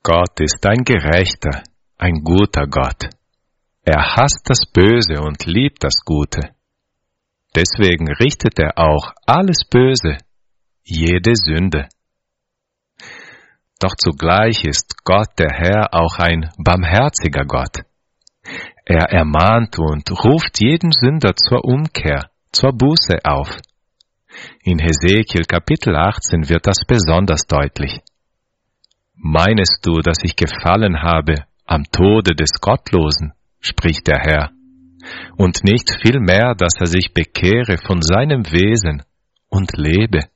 Gott ist ein gerechter, ein guter Gott. Er hasst das Böse und liebt das Gute. Deswegen richtet er auch alles Böse, jede Sünde. Doch zugleich ist Gott der Herr auch ein barmherziger Gott. Er ermahnt und ruft jeden Sünder zur Umkehr, zur Buße auf. In Hesekiel Kapitel 18 wird das besonders deutlich. Meinest du, dass ich gefallen habe am Tode des Gottlosen, spricht der Herr, und nicht vielmehr, dass er sich bekehre von seinem Wesen und lebe?